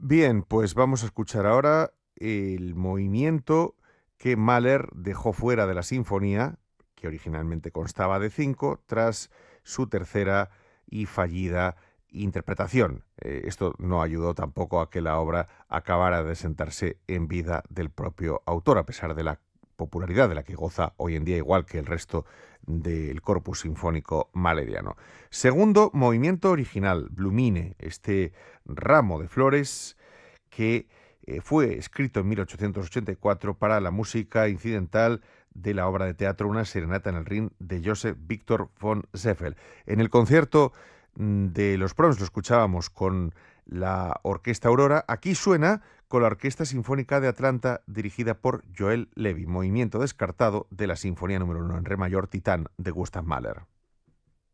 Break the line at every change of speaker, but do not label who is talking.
Bien, pues vamos a escuchar ahora el movimiento que Mahler dejó fuera de la sinfonía, que originalmente constaba de 5, tras su tercera y fallida interpretación. Esto no ayudó tampoco a que la obra acabara de sentarse en vida del propio autor, a pesar de la popularidad de la que goza hoy en día, igual que el resto del corpus sinfónico mahleriano. Segundo movimiento original, Blumine, este ramo de flores que fue escrito en 1884 para la música incidental de la obra de teatro Una serenata en el Rin de Joseph Victor von Ziegfeld. En el concierto de los Proms lo escuchábamos con la Orquesta Aurora. Aquí suena con la Orquesta Sinfónica de Atlanta dirigida por Joel Levy, movimiento descartado de la Sinfonía número 1 en Re mayor Titán de Gustav Mahler.